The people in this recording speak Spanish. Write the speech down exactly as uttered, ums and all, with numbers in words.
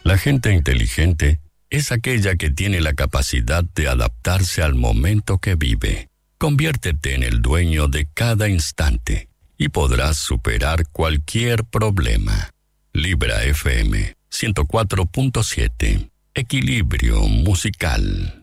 La gente inteligente es aquella que tiene la capacidad de adaptarse al momento que vive. Conviértete en el dueño de cada instante y podrás superar cualquier problema. Libra F M ciento cuatro punto siete. Equilibrio musical.